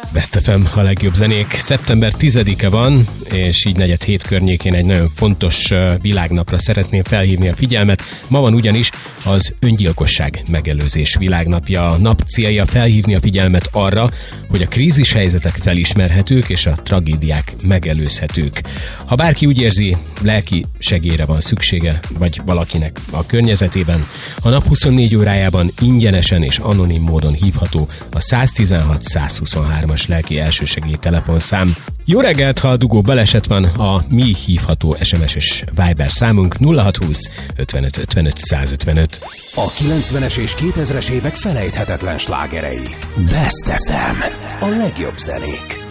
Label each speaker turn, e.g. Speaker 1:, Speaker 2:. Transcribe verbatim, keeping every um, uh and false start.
Speaker 1: Best ef em, a legjobb zenék. szeptember tizedike van, és így negyed hét környékén egy nagyon fontos világnapra szeretném felhívni a figyelmet. Ma van ugyanis az öngyilkosság megelőzés világnapja. A nap célja felhívni a figyelmet arra, hogy a krízis helyzetek felismerhetők és a tragédiák megelőzhetők. Ha bárki úgy érzi, lelki segélyre van szüksége, vagy valakinek a környezetében, a nap huszonnégy órájában ingyenesen és anonim módon hívható a száztizenhat százhuszonhármas lelki elsősegély telefonszám. Jó reggelt, ha a dugó baleset van, a mi hívható es em es és Viber számunk nulla hatszázhúsz ötvenöt ötvenöt százötvenöt.
Speaker 2: A kilencvenes és kétezres évek felejthetetlen slágerei. Best ef em. A legjobb zenék.